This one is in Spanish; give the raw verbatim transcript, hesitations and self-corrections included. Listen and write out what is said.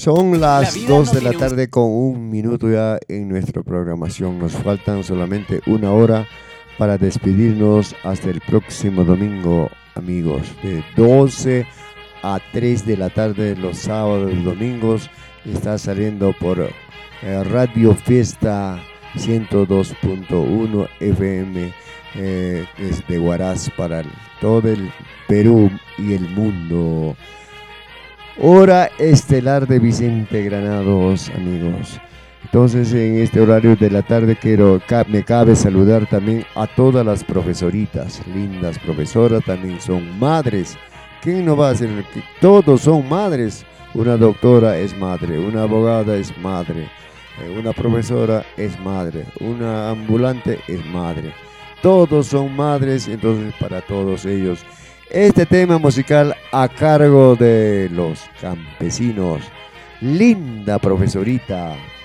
Son las dos de la tarde con un minuto ya en nuestra programación. Nos faltan solamente una hora para despedirnos hasta el próximo domingo, amigos. De doce a tres de la tarde los sábados y domingos está saliendo por eh, Radio Fiesta ciento dos punto uno F M eh, desde Huaraz para el, todo el Perú y el mundo. Hora estelar de Vicente Granados, amigos. Entonces, en este horario de la tarde quiero, me cabe saludar también a todas las profesoritas, lindas profesoras, también son madres. ¿Quién no va a ser? Todos son madres. Una doctora es madre, una abogada es madre, una profesora es madre, una ambulante es madre. Todos son madres, entonces para todos ellos. Este tema musical a cargo de los campesinos. Linda profesorita.